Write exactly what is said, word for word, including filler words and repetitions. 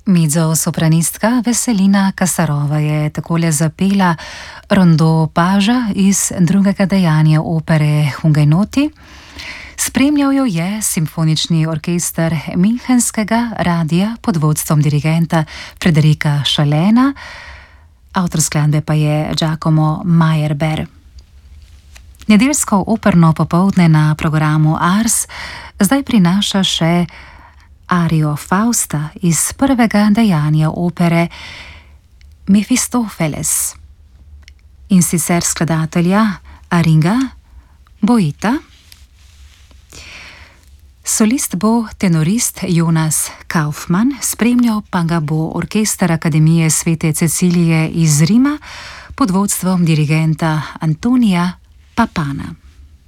Mezzosopranistka Veselina Kasarova je takole zapela rondo paža iz drugega dejanja opere Hugenoti. Spremljal jo je simfonični orkester Münchenskega radia pod vodstvom dirigenta Frederika Schalena, avtor skladbe pa je Giacomo Meyerbeer. Nedeljsko operno popoldne na programu Ars zdaj prinaša še arijo Fausta iz prvega dejanja opere Mefistofeles, in sicer skladatelja Aringa Boita. Solist bo tenorist Jonas Kaufmann, spremljal pa ga bo orkester Akademije Svete Cecilije iz Rima pod vodstvom dirigenta Antonija Papana.